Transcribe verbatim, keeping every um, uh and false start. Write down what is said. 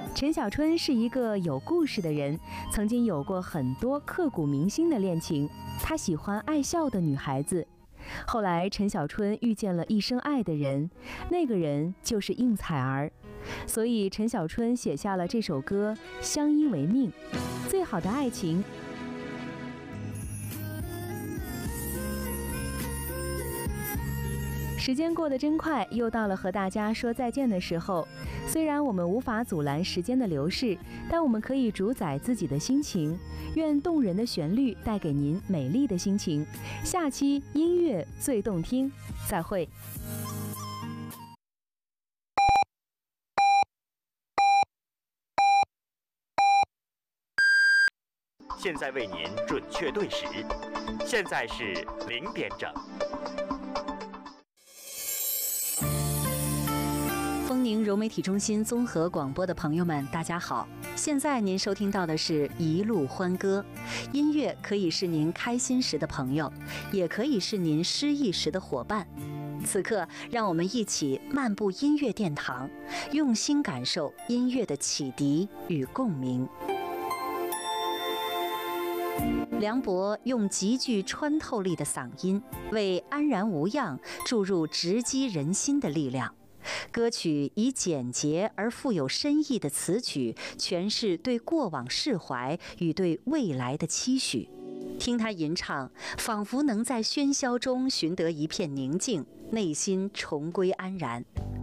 陈小春是一个有故事的人，曾经有过很多刻骨铭心的恋情。他喜欢爱笑的女孩子。后来，陈小春遇见了一生爱的人，那个人就是应采儿。所以，陈小春写下了这首歌《相依为命》。最好的爱情。时间过得真快，又到了和大家说再见的时候。虽然我们无法阻拦时间的流逝，但我们可以主宰自己的心情。愿动人的旋律带给您美丽的心情。下期音乐最动听，再会。 现在为您准确对时，现在是零点整。 丰宁柔媒体中心综合广播的朋友们，大家好！现在您收听到的是一路欢歌。音乐可以是您开心时的朋友，也可以是您失意时的伙伴。此刻，让我们一起漫步音乐殿堂，用心感受音乐的启迪与共鸣。梁博用极具穿透力的嗓音，为安然无恙注入直击人心的力量。歌曲以简洁而富有深意的词曲，诠释对过往释怀与对未来的期许。听他吟唱，仿佛能在喧嚣中寻得一片宁静，内心重归安然。